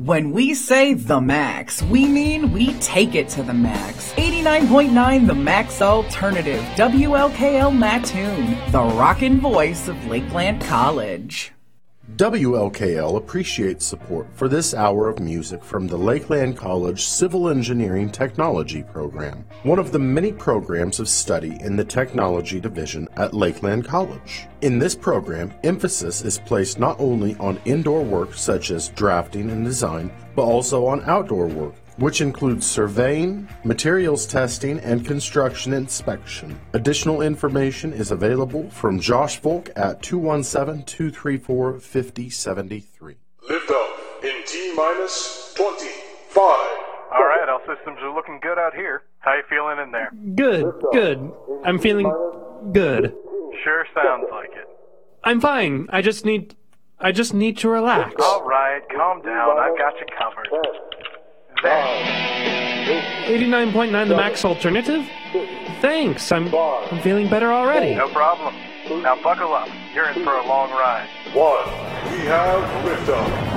When we say the max, we mean we take it to the max. 89.9 The Max Alternative, WLKL Mattoon, the rockin' voice of Lakeland College. WLKL appreciates support for this hour of music from the Lakeland College Civil Engineering Technology Program, one of the many programs of study in the Technology Division at Lakeland College. In this program, emphasis is placed not only on indoor work such as drafting and design, but also on outdoor work, which includes surveying, materials testing, and construction inspection. Additional information is available from Josh Volk at 217-234-5073. Lift off in T-minus 25. All right, all systems are looking good out here. How you feeling in there? Good. I'm feeling good. Sure sounds like it. I'm fine. I just need to relax. All right, calm down. I've got you covered. There. 89.9 The Max Alternative? Thanks. I'm feeling better already. No problem. Now buckle up. You're in for a long ride. 1. We have liftoff.